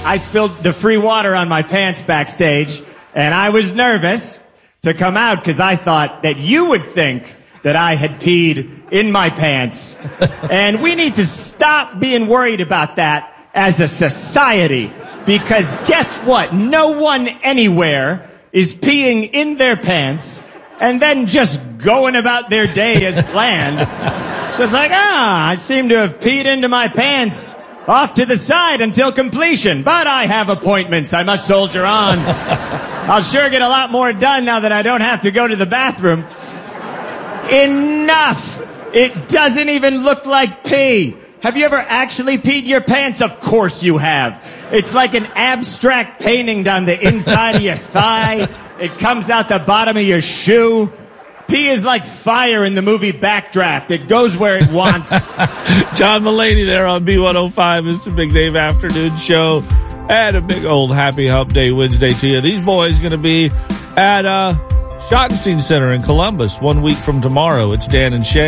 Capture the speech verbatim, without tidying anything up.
I spilled the free water on my pants backstage, and I was nervous to come out because I thought that you would think that I had peed in my pants. And we need to stop being worried about that as a society, because guess what? No one anywhere is peeing in their pants and then just going about their day as planned. Just like, ah, I seem to have peed into my pants off to the side until completion. But I have appointments. I must soldier on. I'll sure get a lot more done now that I don't have to go to the bathroom. Enough! It doesn't even look like pee. Have you ever actually peed your pants? Of course you have. It's like an abstract painting down the inside of your thigh. It comes out the bottom of your shoe. Pee is like fire in the movie Backdraft. It goes where it wants. John Mulaney there on B one oh five. It's the Big Dave Afternoon Show. And a big old happy hump day Wednesday to you. These boys going to be at uh, Schottenstein Center in Columbus one week from tomorrow. It's Dan and Shay.